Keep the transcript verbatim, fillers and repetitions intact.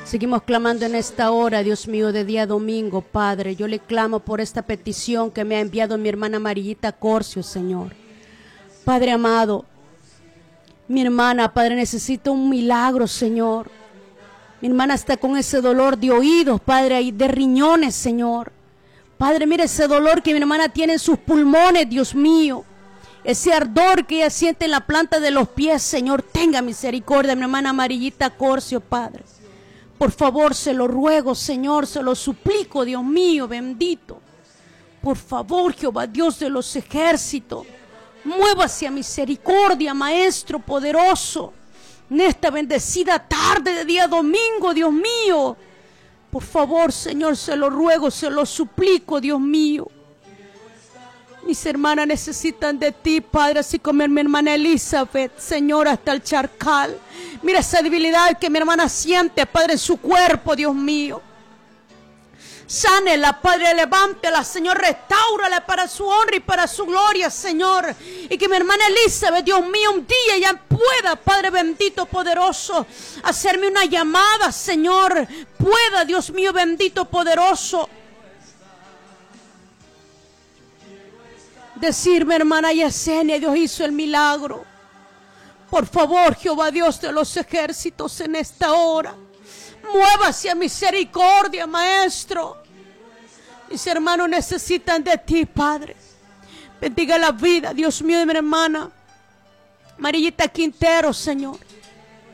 Seguimos clamando en esta hora, Dios mío, de día domingo, Padre. Yo le clamo por esta petición que me ha enviado mi hermana Amarillita Corcio, Señor. Padre amado, mi hermana, Padre, necesita un milagro, Señor. Mi hermana está con ese dolor de oídos, Padre, y de riñones, Señor. Padre, mira ese dolor que mi hermana tiene en sus pulmones, Dios mío. Ese ardor que ella siente en la planta de los pies, Señor. Tenga misericordia, mi hermana Amarillita Corcio, Padre. Por favor, se lo ruego, Señor, se lo suplico, Dios mío, bendito. Por favor, Jehová, Dios de los ejércitos, muévase a misericordia, Maestro poderoso, en esta bendecida tarde de día domingo, Dios mío. Por favor, Señor, se lo ruego, se lo suplico, Dios mío. Mis hermanas necesitan de ti, Padre, así como mi hermana Elizabeth, Señor, hasta el charcal. Mira esa debilidad que mi hermana siente, Padre, en su cuerpo, Dios mío. Sánela, Padre, levántela, Señor, restáurala para su honra y para su gloria, Señor. Y que mi hermana Elizabeth, Dios mío, un día ya pueda, Padre bendito, poderoso, hacerme una llamada, Señor. Pueda, Dios mío, bendito, poderoso, decirme, hermana Yesenia, Dios hizo el milagro. Por favor, Jehová Dios de los ejércitos, en esta hora, muévase a misericordia, Maestro. Mis hermanos necesitan de ti, Padre. Bendiga la vida, Dios mío, de mi hermana Amarillita Quintero, Señor.